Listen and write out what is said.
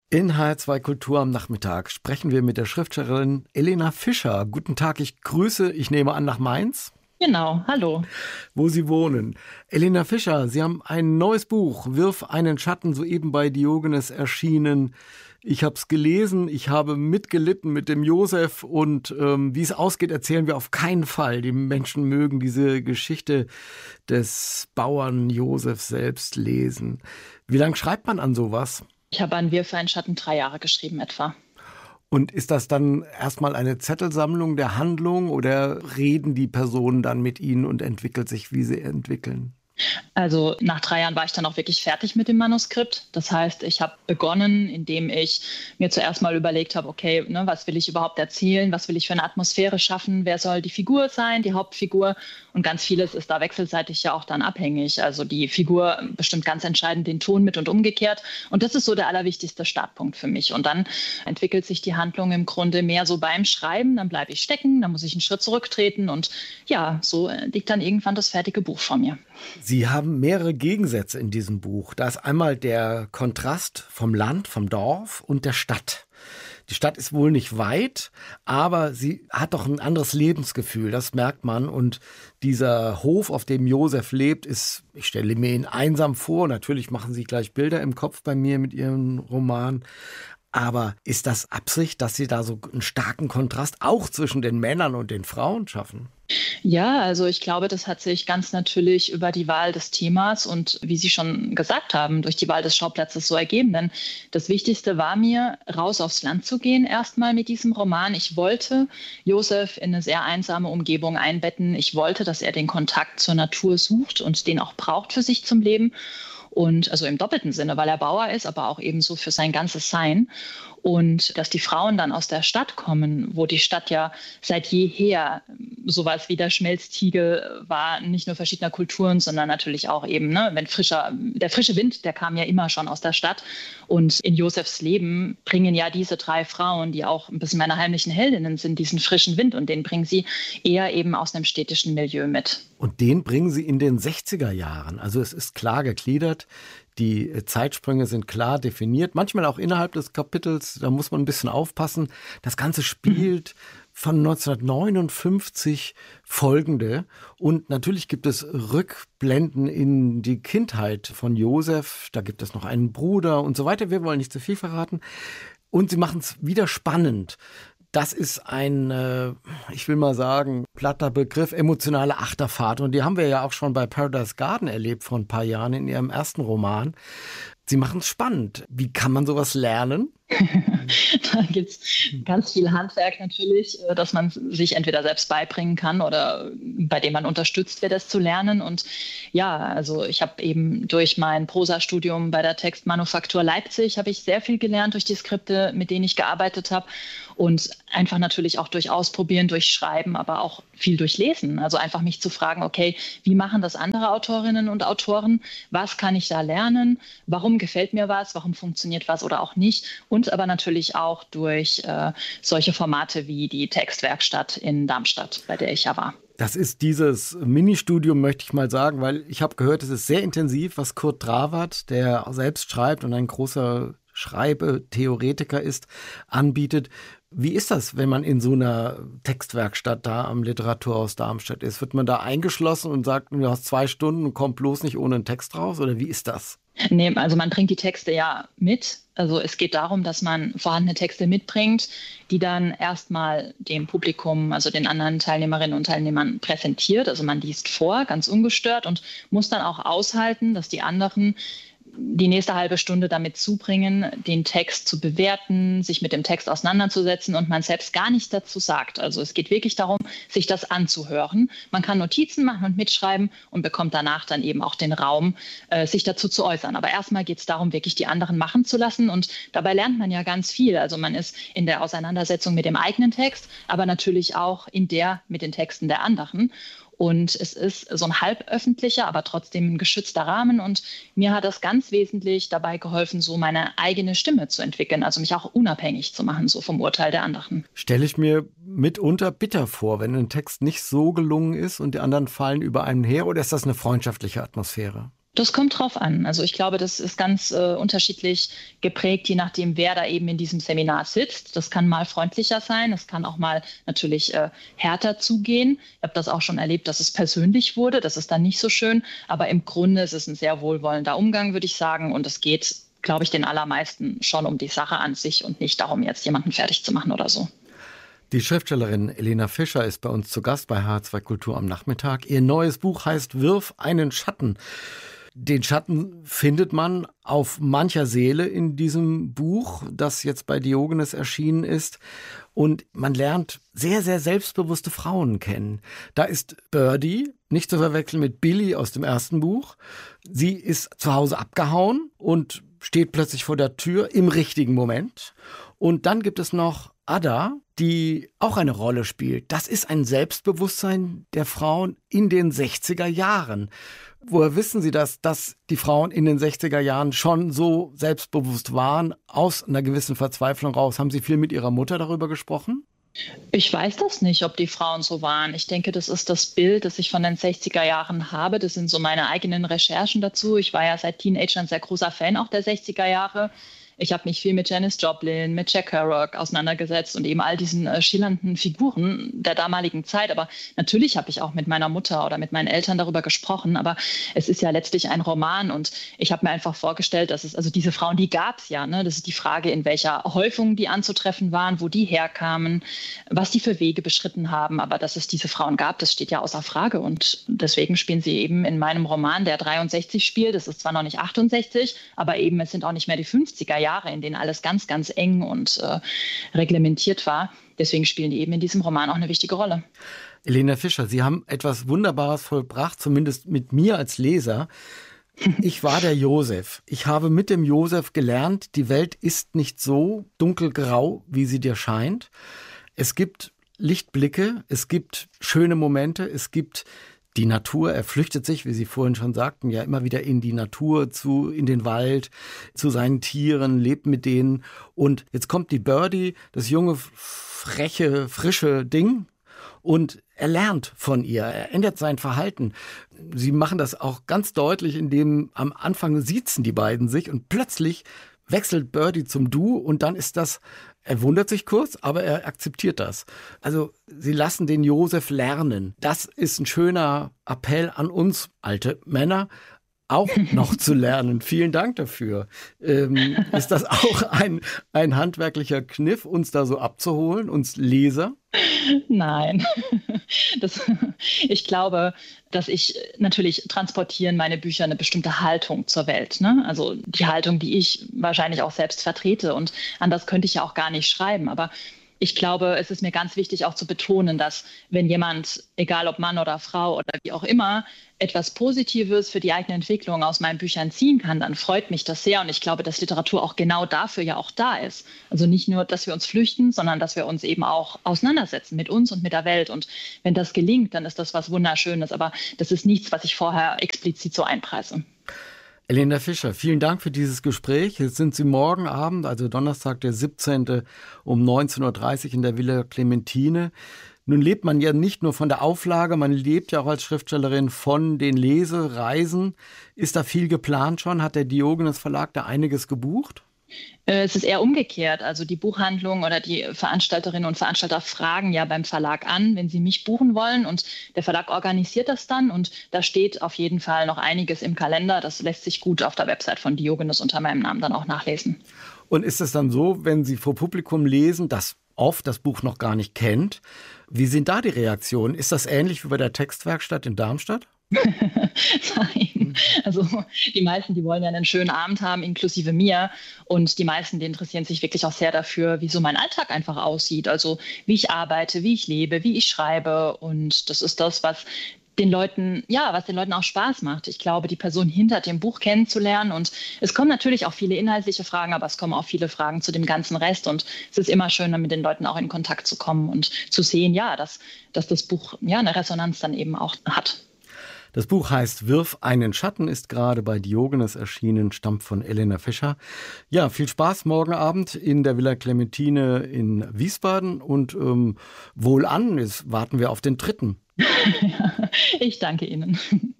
In HR2 Kultur am Nachmittag sprechen wir mit der Schriftstellerin Elena Fischer. Guten Tag, ich grüße, ich nehme an, nach Mainz. Genau, hallo. Wo Sie wohnen. Elena Fischer, Sie haben ein neues Buch, Wirf einen Schatten, soeben bei Diogenes erschienen. Ich habe es gelesen, ich habe mitgelitten mit dem Josef und wie es ausgeht, erzählen wir auf keinen Fall. Die Menschen mögen diese Geschichte des Bauern Josef selbst lesen. Wie lange schreibt man an sowas? Ich habe an Wirf einen Schatten 3 Jahre geschrieben etwa. Und ist das dann erstmal eine Zettelsammlung der Handlung oder reden die Personen dann mit Ihnen und entwickelt sich, wie sie entwickeln? Also nach 3 Jahren war ich dann auch wirklich fertig mit dem Manuskript. Das heißt, ich habe begonnen, indem ich mir zuerst mal überlegt habe, okay, was will ich überhaupt erzählen? Was will ich für eine Atmosphäre schaffen? Wer soll die Figur sein, die Hauptfigur? Und ganz vieles ist da wechselseitig ja auch dann abhängig. Also die Figur bestimmt ganz entscheidend den Ton mit und umgekehrt. Und das ist so der allerwichtigste Startpunkt für mich. Und dann entwickelt sich die Handlung im Grunde mehr so beim Schreiben. Dann bleibe ich stecken, dann muss ich einen Schritt zurücktreten. Und ja, so liegt dann irgendwann das fertige Buch vor mir. Sie haben mehrere Gegensätze in diesem Buch. Da ist einmal der Kontrast vom Land, vom Dorf und der Stadt. Die Stadt ist wohl nicht weit, aber sie hat doch ein anderes Lebensgefühl, das merkt man. Und dieser Hof, auf dem Josef lebt, ist, ich stelle mir ihn einsam vor. Natürlich machen Sie gleich Bilder im Kopf bei mir mit Ihrem Roman. Aber ist das Absicht, dass Sie da so einen starken Kontrast auch zwischen den Männern und den Frauen schaffen? Ja, also ich glaube, das hat sich ganz natürlich über die Wahl des Themas und wie Sie schon gesagt haben, durch die Wahl des Schauplatzes so ergeben. Denn das Wichtigste war mir, raus aufs Land zu gehen, erstmal mit diesem Roman. Ich wollte Josef in eine sehr einsame Umgebung einbetten. Ich wollte, dass er den Kontakt zur Natur sucht und den auch braucht für sich zum Leben. Und also im doppelten Sinne, weil er Bauer ist, aber auch ebenso für sein ganzes Sein. Und dass die Frauen dann aus der Stadt kommen, wo die Stadt ja seit jeher sowas wie der Schmelztiegel war, nicht nur verschiedener Kulturen, sondern natürlich auch eben, wenn der frische Wind, der kam ja immer schon aus der Stadt. Und in Josefs Leben bringen ja diese 3 Frauen, die auch ein bisschen meine heimlichen Heldinnen sind, diesen frischen Wind und den bringen sie eher eben aus einem städtischen Milieu mit. Und den bringen Sie in den 60er Jahren. Also es ist klar gegliedert. Die Zeitsprünge sind klar definiert, manchmal auch innerhalb des Kapitels, da muss man ein bisschen aufpassen. Das Ganze spielt von 1959 folgende und natürlich gibt es Rückblenden in die Kindheit von Josef, da gibt es noch einen Bruder und so weiter, wir wollen nicht zu viel verraten. Und sie machen es wieder spannend. Das ist ein, ich will mal sagen, platter Begriff, emotionale Achterfahrt. Und die haben wir ja auch schon bei Paradise Garden erlebt vor ein paar Jahren in ihrem ersten Roman. Sie machen es spannend. Wie kann man sowas lernen? Da gibt es ganz viel Handwerk natürlich, dass man sich entweder selbst beibringen kann oder bei dem man unterstützt wird, das zu lernen. Und ja, also ich habe eben durch mein Prosastudium bei der Textmanufaktur Leipzig habe ich sehr viel gelernt durch die Skripte, mit denen ich gearbeitet habe. Und einfach natürlich auch durch Ausprobieren, durch Schreiben, aber auch viel durch Lesen. Also einfach mich zu fragen, okay, wie machen das andere Autorinnen und Autoren? Was kann ich da lernen? Warum gefällt mir was? Warum funktioniert was oder auch nicht? Und aber natürlich auch durch solche Formate wie die Textwerkstatt in Darmstadt, bei der ich ja war. Das ist dieses Ministudium, möchte ich mal sagen, weil ich habe gehört, es ist sehr intensiv, was Kurt Drawert, der selbst schreibt und ein großer Schreibetheoretiker ist, anbietet. Wie ist das, wenn man in so einer Textwerkstatt da am Literaturhaus Darmstadt ist? Wird man da eingeschlossen und sagt, du hast 2 Stunden und komm bloß nicht ohne einen Text raus? Oder wie ist das? Nee, also man bringt die Texte ja mit. Also es geht darum, dass man vorhandene Texte mitbringt, die dann erstmal dem Publikum, also den anderen Teilnehmerinnen und Teilnehmern präsentiert. Also man liest vor, ganz ungestört und muss dann auch aushalten, dass die anderen die nächste halbe Stunde damit zubringen, den Text zu bewerten, sich mit dem Text auseinanderzusetzen und man selbst gar nichts dazu sagt. Also es geht wirklich darum, sich das anzuhören. Man kann Notizen machen und mitschreiben und bekommt danach dann eben auch den Raum, sich dazu zu äußern. Aber erstmal geht es darum, wirklich die anderen machen zu lassen und dabei lernt man ja ganz viel. Also man ist in der Auseinandersetzung mit dem eigenen Text, aber natürlich auch in der mit den Texten der anderen. Und es ist so ein halböffentlicher, aber trotzdem ein geschützter Rahmen. Und mir hat das ganz wesentlich dabei geholfen, so meine eigene Stimme zu entwickeln, also mich auch unabhängig zu machen, so vom Urteil der anderen. Stelle ich mir mitunter bitter vor, wenn ein Text nicht so gelungen ist und die anderen fallen über einen her, oder ist das eine freundschaftliche Atmosphäre? Das kommt drauf an. Also ich glaube, das ist ganz unterschiedlich geprägt, je nachdem, wer da eben in diesem Seminar sitzt. Das kann mal freundlicher sein, es kann auch mal natürlich härter zugehen. Ich habe das auch schon erlebt, dass es persönlich wurde. Das ist dann nicht so schön. Aber im Grunde ist es ein sehr wohlwollender Umgang, würde ich sagen. Und es geht, glaube ich, den allermeisten schon um die Sache an sich und nicht darum, jetzt jemanden fertig zu machen oder so. Die Schriftstellerin Elena Fischer ist bei uns zu Gast bei H2 Kultur am Nachmittag. Ihr neues Buch heißt Wirf einen Schatten. Den Schatten findet man auf mancher Seele in diesem Buch, das jetzt bei Diogenes erschienen ist. Und man lernt sehr, sehr selbstbewusste Frauen kennen. Da ist Birdie, nicht zu verwechseln mit Billy aus dem ersten Buch. Sie ist zu Hause abgehauen und steht plötzlich vor der Tür im richtigen Moment. Und dann gibt es noch Ada, die auch eine Rolle spielt. Das ist ein Selbstbewusstsein der Frauen in den 60er Jahren. Woher wissen Sie das, dass die Frauen in den 60er Jahren schon so selbstbewusst waren, aus einer gewissen Verzweiflung raus? Haben Sie viel mit Ihrer Mutter darüber gesprochen? Ich weiß das nicht, ob die Frauen so waren. Ich denke, das ist das Bild, das ich von den 60er Jahren habe. Das sind so meine eigenen Recherchen dazu. Ich war ja seit Teenager ein sehr großer Fan auch der 60er Jahre. Ich habe mich viel mit Janis Joplin, mit Jack Kerouac auseinandergesetzt und eben all diesen schillernden Figuren der damaligen Zeit. Aber natürlich habe ich auch mit meiner Mutter oder mit meinen Eltern darüber gesprochen. Aber es ist ja letztlich ein Roman und ich habe mir einfach vorgestellt, dass es, also diese Frauen, die gab es ja. Ne? Das ist die Frage, in welcher Häufung die anzutreffen waren, wo die herkamen, was die für Wege beschritten haben. Aber dass es diese Frauen gab, das steht ja außer Frage. Und deswegen spielen sie eben in meinem Roman, der 63 spielt. Das ist zwar noch nicht 68, aber eben es sind auch nicht mehr die 50er Jahre, in denen alles ganz, ganz eng und reglementiert war. Deswegen spielen die eben in diesem Roman auch eine wichtige Rolle. Elena Fischer, Sie haben etwas Wunderbares vollbracht, zumindest mit mir als Leser. Ich war der Josef. Ich habe mit dem Josef gelernt, die Welt ist nicht so dunkelgrau, wie sie dir scheint. Es gibt Lichtblicke, es gibt schöne Momente, es gibt die Natur. Er flüchtet sich, wie Sie vorhin schon sagten, ja immer wieder in die Natur, in den Wald, zu seinen Tieren, lebt mit denen. Und jetzt kommt die Birdie, das junge, freche, frische Ding. Und er lernt von ihr, er ändert sein Verhalten. Sie machen das auch ganz deutlich, indem am Anfang siezen die beiden sich und plötzlich wechselt Birdie zum Du und dann ist das, er wundert sich kurz, aber er akzeptiert das. Also sie lassen den Josef lernen. Das ist ein schöner Appell an uns alte Männer, auch noch zu lernen. Vielen Dank dafür. Ist das auch ein handwerklicher Kniff, uns da so abzuholen, uns Leser? Nein, ich glaube, dass ich natürlich transportieren meine Bücher eine bestimmte Haltung zur Welt. Ne? Also die Haltung, die ich wahrscheinlich auch selbst vertrete und anders könnte ich ja auch gar nicht schreiben. Aber ich glaube, es ist mir ganz wichtig auch zu betonen, dass wenn jemand, egal ob Mann oder Frau oder wie auch immer, etwas Positives für die eigene Entwicklung aus meinen Büchern ziehen kann, dann freut mich das sehr. Und ich glaube, dass Literatur auch genau dafür ja auch da ist. Also nicht nur, dass wir uns flüchten, sondern dass wir uns eben auch auseinandersetzen mit uns und mit der Welt. Und wenn das gelingt, dann ist das was Wunderschönes. Aber das ist nichts, was ich vorher explizit so einpreise. Elena Fischer, vielen Dank für dieses Gespräch. Jetzt sind Sie morgen Abend, also Donnerstag, der 17. um 19.30 Uhr in der Villa Clementine. Nun lebt man ja nicht nur von der Auflage, man lebt ja auch als Schriftstellerin von den Lesereisen. Ist da viel geplant schon? Hat der Diogenes Verlag da einiges gebucht? Es ist eher umgekehrt. Also die Buchhandlung oder die Veranstalterinnen und Veranstalter fragen ja beim Verlag an, wenn sie mich buchen wollen. Und der Verlag organisiert das dann. Und da steht auf jeden Fall noch einiges im Kalender. Das lässt sich gut auf der Website von Diogenes unter meinem Namen dann auch nachlesen. Und ist es dann so, wenn Sie vor Publikum lesen, das oft das Buch noch gar nicht kennt, wie sind da die Reaktionen? Ist das ähnlich wie bei der Textwerkstatt in Darmstadt? Nein, also die meisten, die wollen ja einen schönen Abend haben, inklusive mir. Und die meisten, die interessieren sich wirklich auch sehr dafür, wie so mein Alltag einfach aussieht. Also wie ich arbeite, wie ich lebe, wie ich schreibe. Und das ist das, was den Leuten auch Spaß macht. Ich glaube, die Person hinter dem Buch kennenzulernen. Und es kommen natürlich auch viele inhaltliche Fragen, aber es kommen auch viele Fragen zu dem ganzen Rest. Und es ist immer schön, mit den Leuten auch in Kontakt zu kommen und zu sehen, dass das Buch eine Resonanz dann eben auch hat. Das Buch heißt Wirf einen Schatten, ist gerade bei Diogenes erschienen, stammt von Elena Fischer. Ja, viel Spaß morgen Abend in der Villa Clementine in Wiesbaden und wohlan, jetzt warten wir auf den 3. Ich danke Ihnen.